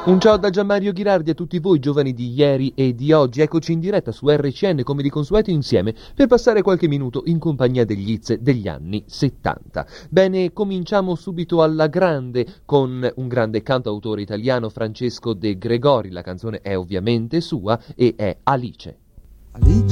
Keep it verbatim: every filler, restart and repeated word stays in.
Un ciao da Gianmario Ghirardi a tutti voi giovani di ieri e di oggi. Eccoci in diretta su R C N come di consueto insieme per passare qualche minuto in compagnia degli hits degli anni settanta. Bene, cominciamo subito alla grande con un grande cantautore italiano, Francesco De Gregori. La canzone è ovviamente sua e è Alice. Alice.